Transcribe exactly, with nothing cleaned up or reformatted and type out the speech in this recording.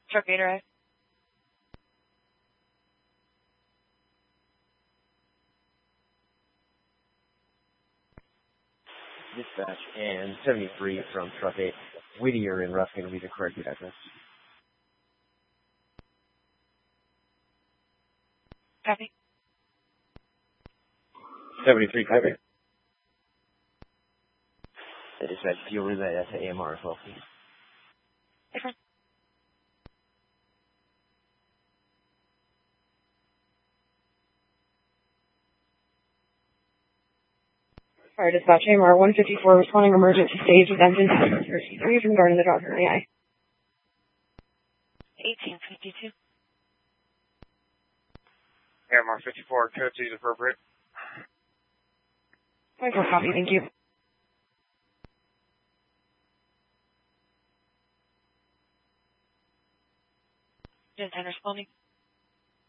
Truck Gatorade. Dispatch and seventy-three from Truck eight. Whittier and Ruskin will be the correct address. Copy. seventy-three, copy. The dispatch, if you'll relay that to A M R as well, please. Okay. Fire dispatch, A M R one fifty-four, responding emergency stage with engine from regarding the driver in the eye. eighteen fifty-two. A M R fifty-four, code two is appropriate. five four, copy, thank you. Gen ten responding.